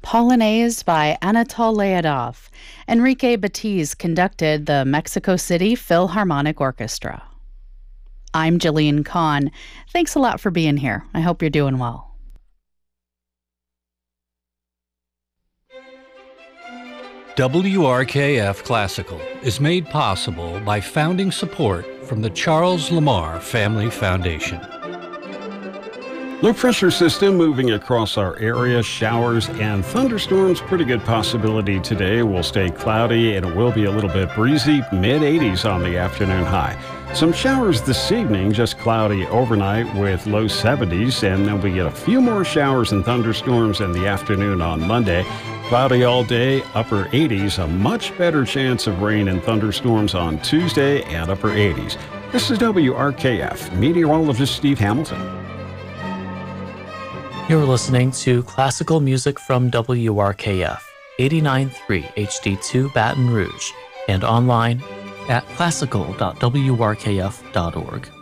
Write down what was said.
Polonaise by Anatol Leodov. Enrique Batiz conducted the Mexico City Philharmonic Orchestra. I'm Jillian Kahn. Thanks a lot for being here. I hope you're doing well. WRKF Classical is made possible by founding support from the Charles Lamar Family Foundation. Low pressure system moving across our area, showers and thunderstorms. Pretty good possibility today. Will stay cloudy and it will be a little bit breezy, mid-80s on the afternoon high. Some showers this evening, just cloudy overnight with low 70s, and then we get a few more showers and thunderstorms in the afternoon on Monday. Cloudy all day, upper 80s, a much better chance of rain and thunderstorms on Tuesday and upper 80s. This is WRKF, meteorologist Steve Hamilton. You're listening to classical music from WRKF, 89.3 HD2 Baton Rouge, and online at classical.wrkf.org.